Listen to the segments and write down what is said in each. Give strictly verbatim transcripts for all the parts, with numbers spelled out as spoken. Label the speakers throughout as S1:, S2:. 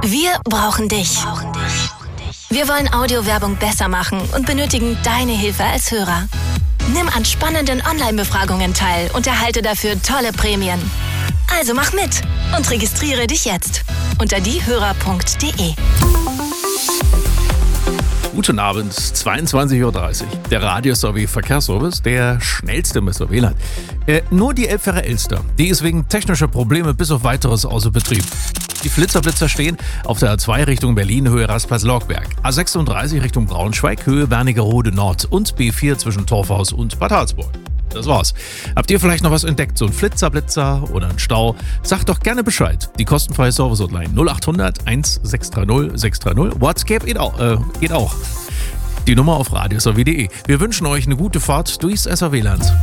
S1: Wir brauchen dich. Wir wollen Audiowerbung besser machen und benötigen deine Hilfe als Hörer. Nimm an spannenden Online-Befragungen teil und erhalte dafür tolle Prämien. Also mach mit und registriere dich jetzt unter diehörer punkt de.
S2: Guten Abend, zweiundzwanzig Uhr dreißig. Der Radio-S-W Verkehrsservice, der schnellste mit S W Land. Äh, nur die Elbfähre Elster, die ist wegen technischer Probleme bis auf weiteres außer Betrieb. Die Flitzer-Blitzer stehen auf der A zwei Richtung Berlin, Höhe Rastplatz-Lorgberg. A sechsunddreißig Richtung Braunschweig, Höhe Wernigerode Nord und B vier zwischen Torfhaus und Bad Harzburg. Das war's. Habt ihr vielleicht noch was entdeckt? So ein Flitzer-Blitzer oder ein Stau? Sagt doch gerne Bescheid. Die kostenfreie Service-Hotline null acht hundert eins sechs drei null sechs drei null. WhatsApp geht auch. Äh, geht auch. Die Nummer auf radio s w punkt de. Wir wünschen euch eine gute Fahrt durchs S W Land.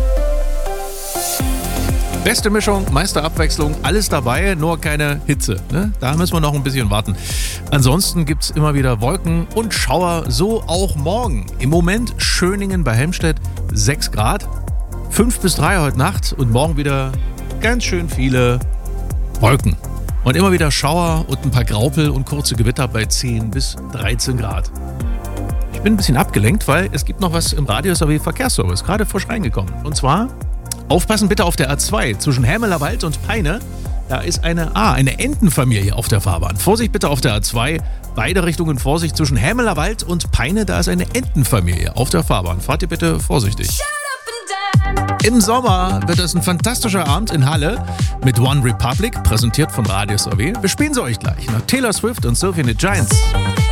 S2: Beste Mischung, meiste Abwechslung, alles dabei, nur keine Hitze. Ne? Da müssen wir noch ein bisschen warten. Ansonsten gibt es immer wieder Wolken und Schauer, so auch morgen. Im Moment Schöningen bei Helmstedt sechs Grad, fünf bis drei heute Nacht und morgen wieder ganz schön viele Wolken. Und immer wieder Schauer und ein paar Graupel und kurze Gewitter bei zehn bis dreizehn Grad. Ich bin ein bisschen abgelenkt, weil es gibt noch was im Radio-S W Verkehrsservice, gerade frisch reingekommen. Und zwar... Aufpassen bitte auf der A zwei zwischen Hämeler Wald und Peine. Da ist eine, ah, eine Entenfamilie auf der Fahrbahn. Vorsicht bitte auf der A zwei. Beide Richtungen Vorsicht zwischen Hämeler Wald und Peine. Da ist eine Entenfamilie auf der Fahrbahn. Fahrt ihr bitte vorsichtig. Im Sommer wird es ein fantastischer Abend in Halle mit One Republic, präsentiert von Radio-S W. Wir spielen sie euch gleich nach Taylor Swift und Sophie and the Giants.